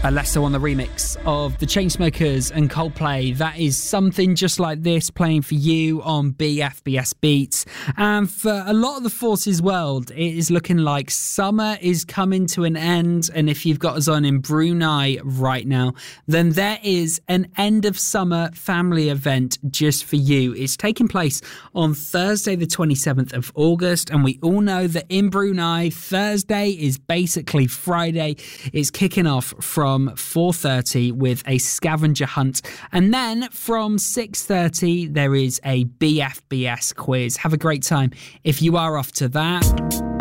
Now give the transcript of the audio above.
Alesso on the remix of the Chainsmokers and Coldplay. That is Something Just Like This playing for you on BFBS Beats. And for a lot of the Forces world, it is looking like summer is coming to an end. And if you've got us on in Brunei right now, then there is an end of summer family event just for you. It's taking place on Thursday, the 27th of August. And we all know that in Brunei, Thursday is basically Friday. It's kicking off from 4:30 with a scavenger hunt, and then from 6:30 there is a BFBS quiz. Have a great time if you are off to that.